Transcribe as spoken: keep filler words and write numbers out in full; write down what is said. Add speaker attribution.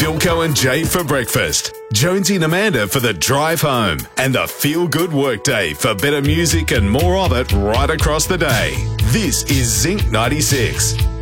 Speaker 1: Silko and Jade for breakfast, Jonesy and Amanda for the drive home, and the feel-good workday for better music and more of it right across the day. This is Zinc ninety-six.